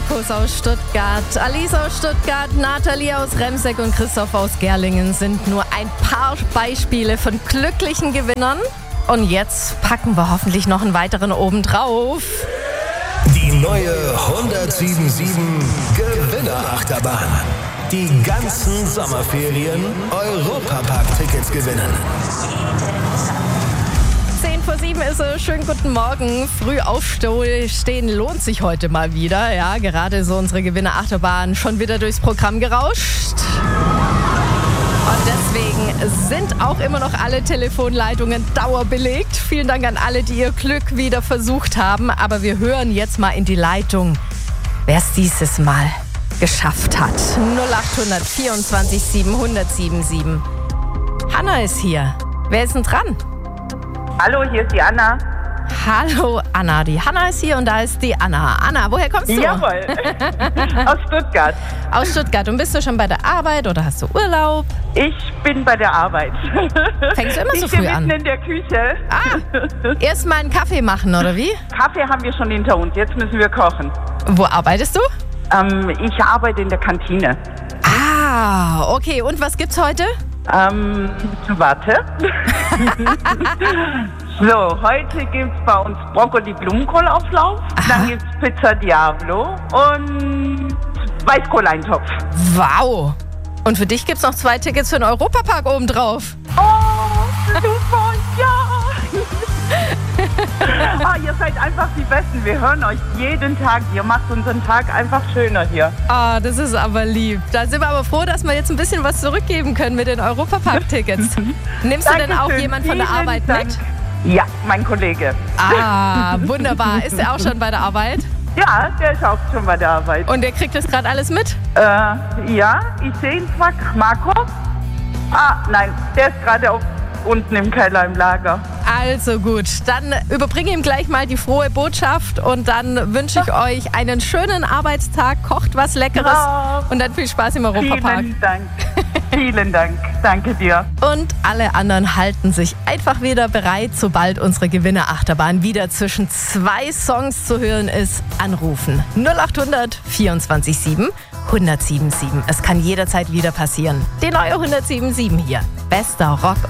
Markus aus Stuttgart, Alice aus Stuttgart, Nathalie aus Remseck und Christoph aus Gerlingen sind nur ein paar Beispiele von glücklichen Gewinnern. Und jetzt packen wir hoffentlich noch einen weiteren obendrauf. Die neue 1077 Gewinnerachterbahn. Die ganzen Sommerferien Europapark-Tickets gewinnen. 7 ist es. Schönen guten Morgen. Früh aufstehen lohnt sich heute mal wieder. Ja, gerade so unsere Gewinnerachterbahn schon wieder durchs Programm gerauscht. Und deswegen sind auch immer noch alle Telefonleitungen dauerbelegt. Vielen Dank an alle, die ihr Glück wieder versucht haben. Aber wir hören jetzt mal in die Leitung, wer es dieses Mal geschafft hat. 0800 24 777. Hanna ist hier. Wer ist denn dran? Hallo, hier ist die Anna. Hallo Anna, die Hanna ist hier und da ist die Anna. Anna, woher kommst du? Jawohl, aus Stuttgart. Aus Stuttgart. Und bist du schon bei der Arbeit oder hast du Urlaub? Ich bin bei der Arbeit. Fängst du immer so ich bin früh an? mitten in der Küche. Erst mal einen Kaffee machen, oder wie? Kaffee haben wir schon hinter uns, jetzt müssen wir kochen. Wo arbeitest du? Ich arbeite in der Kantine. Okay. Und was gibt's heute? Warte. So, heute gibt's bei uns Brokkoli-Blumenkohlauflauf. Dann gibt's Pizza Diavolo und Weißkohleintopf. Wow. Und für dich gibt's noch 2 Tickets für den Europapark obendrauf. Oh, super, ja. Ihr seid einfach die Besten. Wir hören euch jeden Tag. Ihr macht unseren Tag einfach schöner hier. Das ist aber lieb. Da sind wir aber froh, dass wir jetzt ein bisschen was zurückgeben können mit den Europapark-Tickets. Nimmst du denn auch jemand von der Arbeit mit? Ja, mein Kollege. Wunderbar. Ist er auch schon bei der Arbeit? Ja, der ist auch schon bei der Arbeit. Und der kriegt das gerade alles mit? Ja, ich sehe ihn zwar. Marco? Nein, der ist gerade unten im Keller im Lager. Also gut, dann überbringe ihm gleich mal die frohe Botschaft und dann wünsche ich euch einen schönen Arbeitstag, kocht was Leckeres und dann viel Spaß im Europapark. Vielen Dank. Vielen Dank. Danke dir. Und alle anderen halten sich einfach wieder bereit, sobald unsere Gewinnerachterbahn wieder zwischen 2 Songs zu hören ist, anrufen. 0800 24 7 1077. Es kann jederzeit wieder passieren. Die neue 1077 hier. Bester Rock